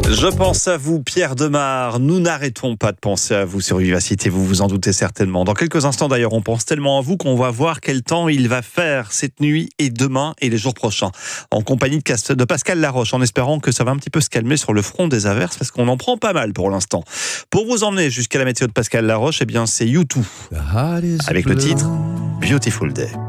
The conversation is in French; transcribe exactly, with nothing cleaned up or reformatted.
Je pense à vous, Pierre Demar. Nous n'arrêtons pas de penser à vous sur Vivacité, vous vous en doutez certainement. Dans quelques instants d'ailleurs, on pense tellement à vous qu'on va voir quel temps il va faire cette nuit et demain et les jours prochains. En compagnie de Pascal Laroche, en espérant que ça va un petit peu se calmer sur le front des averses, parce qu'on en prend pas mal pour l'instant. Pour vous emmener jusqu'à la météo de Pascal Laroche, eh bien c'est U deux, avec le titre Beautiful Day.